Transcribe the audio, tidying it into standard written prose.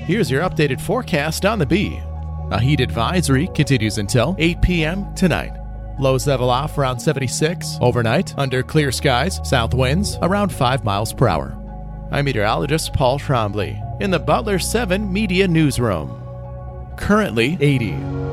here's your updated forecast on the Bee. A heat advisory continues until 8 p.m. tonight. Lows level off around 76 overnight under clear skies, south winds around 5 miles per hour. I'm meteorologist Paul Trombley in the Butler 7 Media Newsroom. Currently 80.